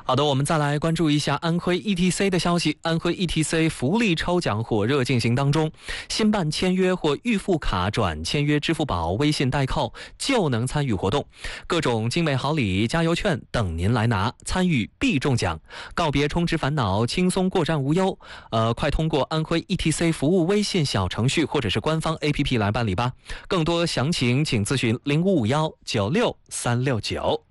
好的，我们再来关注一下安徽 ETC 的消息。安徽 ETC 福利抽奖火热进行当中，新办签约或预付卡转签约支付宝、微信代扣就能参与活动，各种精美好礼、加油券等您来拿，参与必中奖，告别充值烦恼，轻松过站无忧。快通过安徽 ETC 服务微信小程序或者是官方 APP 来办理吧。更多详情请咨询0551963669。